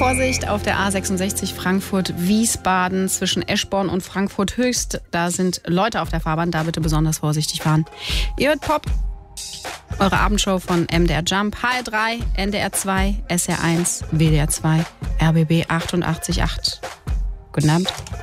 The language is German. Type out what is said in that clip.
Vorsicht auf der A66 Frankfurt-Wiesbaden zwischen Eschborn und Frankfurt-Höchst. Da sind Leute auf der Fahrbahn, da bitte besonders vorsichtig fahren. Ihr hört Pop, eure Abendshow von MDR Jump, HR3, NDR 2, SR1, WDR 2, RBB 88.8. Guten Abend.